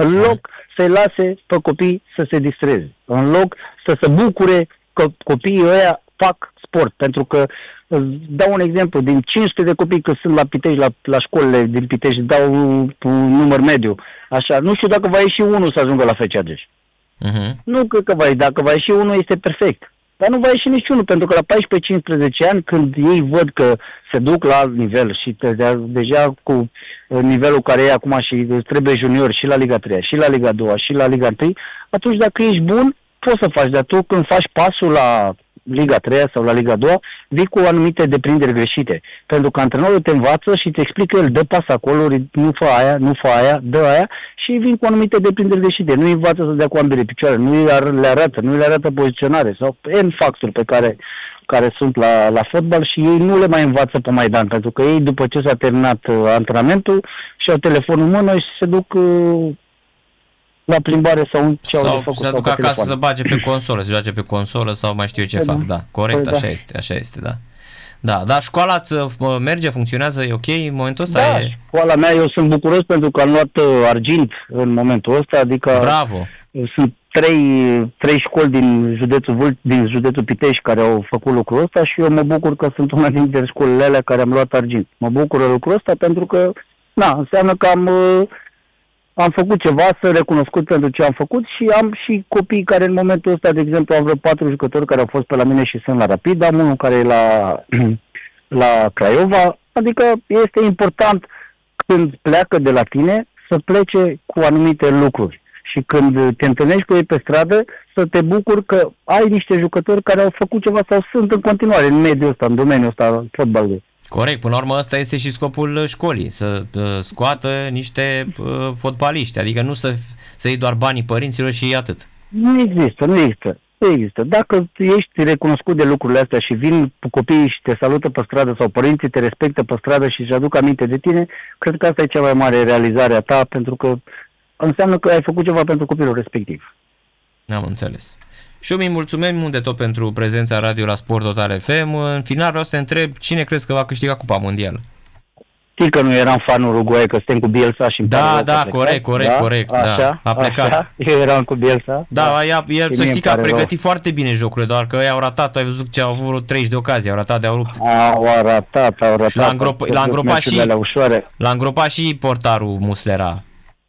în loc să-i lase pe copii să se distreze, în loc să se bucure că copiii ăia fac sport, pentru că dau un exemplu, din 500 de copii că sunt la Pitești, la școlile din Pitești, dau un număr mediu, așa, nu știu dacă va ieși unul să ajungă la FC Argeș. Nu cred că dacă va ieși unul este perfect, dar nu va ieși niciunul, pentru că la 14-15 ani, când ei văd că se duc la alt nivel și deja cu nivelul care e acum și trebuie junior și la Liga 3, și la Liga 2, și la Liga 3, atunci dacă ești bun, poți să faci, dar tu când faci pasul la Liga 3 sau la Liga 2, vii cu anumite deprinderi greșite. Pentru că antrenorul te învață și te explică, el dă pas acolo, nu fă aia, nu fă aia, dă aia și vin cu anumite deprinderi greșite. Nu îi învață să dea cu ambele picioare, nu le arată poziționare sau N factori pe care sunt la fotbal și ei nu le mai învață pe Maidan, pentru că ei după ce s-a terminat antrenamentul și au telefonul în mână și se duc la plimbare sau ce au de făcut. Sau se duc acasă să bage pe consolă, să joace pe consolă sau mai știu eu ce fac. Da, corect, așa este, da. Da, dar școala merge, funcționează, e ok în momentul ăsta? Da, școala mea, eu sunt bucuros pentru că am luat argint în momentul ăsta, adică bravo. Sunt trei școli din județul Pitești care au făcut lucrul ăsta și eu mă bucur că sunt una dintre școlile alea care am luat argint. Mă bucur lucrul ăsta pentru că, înseamnă că am făcut ceva, sunt recunoscut pentru ce am făcut și am și copii care în momentul ăsta, de exemplu, am vreo 4 jucători care au fost pe la mine și sunt la Rapid, am unul care e la Craiova, adică este important când pleacă de la tine să plece cu anumite lucruri și când te întâlnești cu ei pe stradă să te bucuri că ai niște jucători care au făcut ceva sau sunt în continuare în mediul ăsta, în domeniul ăsta fotbalului. Corect, până la urmă ăsta este și scopul școlii, să scoată niște fotbaliști, adică nu să iei doar banii părinților și atât. Nu există. Dacă ești recunoscut de lucrurile astea și vin copiii și te salută pe stradă sau părinții te respectă pe stradă și își aduc aminte de tine, cred că asta e cea mai mare realizare a ta, pentru că înseamnă că ai făcut ceva pentru copilul respectiv. Am înțeles. Și eu mulțumim mult de tot pentru prezența radio la Sport Total FM. În final vreau să te întreb, cine crezi că va câștiga Cupa Mondială? Știi că nu eram fanul Uruguay, că suntem cu Bielsa și corect. A plecat. Așa, eu eram cu Bielsa. El să știi că a pregătit foarte bine jocurile, doar că ei au ratat, ai văzut ce au avut 30 de ocazii, au ratat de-au rupt. Au ratat. Și l-a îngropat și portarul Muslera.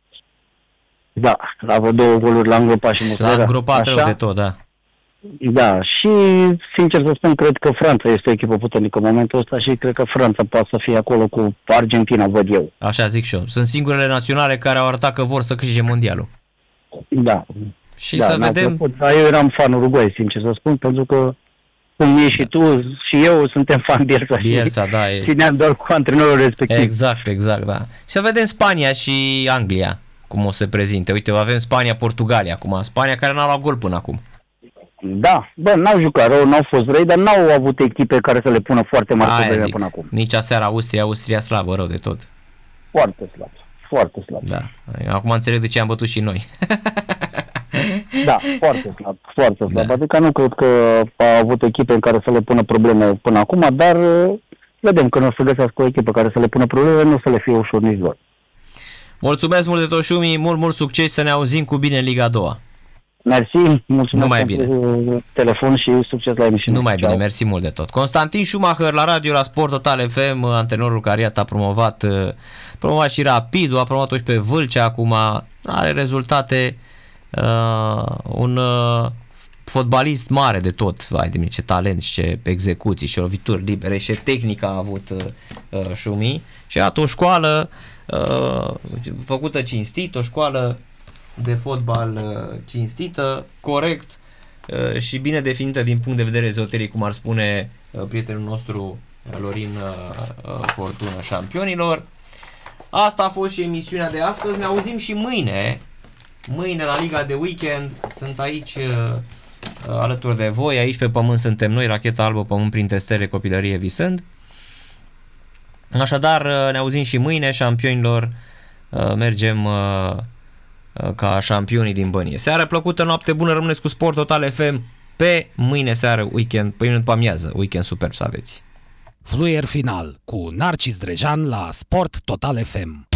Da, a avut 2 goluri, l-a îngropat și Muslera. L-a îngropat rău de tot, da. Da, și sincer să spun, cred că Franța este o echipă puternică în momentul ăsta și cred că Franța poate să fie acolo cu Argentina, văd eu. Așa zic și eu. Sunt singurele naționale care au arătat că vor să câștige mondialul. Da. Și să vedem... Eu eram fan Uruguay, sincer să spun, pentru că cum ești și tu și eu suntem fan Bielsa. Da. Țineam doar cu antrenorul respectiv. Exact, da. Și să vedem Spania și Anglia cum o se prezinte. Uite, avem Spania-Portugalia acum. Spania care n-a luat gol până acum. Da, n-au jucat rău, n-au fost răi, dar n-au avut echipe care să le pună foarte mari probleme până acum. Nici aseară Austria slabă, rău de tot. Foarte slab. Da, acum înțeleg de ce am bătut și noi. Da, foarte slab. Da. Adică nu cred că a avut echipe în care să le pună probleme până acum, dar vedem că nu o să găsească o echipă care să le pună probleme, nu o să le fie ușor nici doar. Mulțumesc mult de tot, Șumi, mult succes, să ne auzim cu bine în Liga 2. Mersi, mulțumesc Numai pentru telefon și succes la emisiune. Numai bine, mersi mult de tot. Constantin Schumacher la radio, la Sport Total FM, antrenorul care a promovat și Rapidul, a promovat-o și pe Vâlcea acum, are rezultate, un fotbalist mare de tot, vai de mine, ce talent și ce execuții și lovituri libere și ce tehnică a avut Șumi și a o școală făcută cinstit, o școală de fotbal cinstită, corect și bine definită din punct de vedere ezoteric, cum ar spune prietenul nostru Lorin Fortuna Șampionilor. Asta a fost și emisiunea de astăzi. Ne auzim și mâine la Liga de Weekend. Sunt aici alături de voi, aici pe pământ suntem noi, racheta albă, pământ printre stele, copilărie visând. Așadar, ne auzim și mâine, șampionilor, mergem ca șampionii din Bănie. Seară plăcută, noapte bună, rămâneți cu Sport Total FM. Pe mâine seară, weekend, pe mâine după amiază, weekend super să aveți. Fluier final cu Narcis Drejan la Sport Total FM.